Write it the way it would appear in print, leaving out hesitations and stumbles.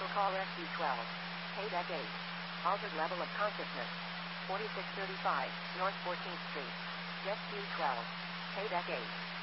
call SC12. KDEC 8. Altered level of consciousness. 4635, North 14th Street. Jet Q12. KDEC 8.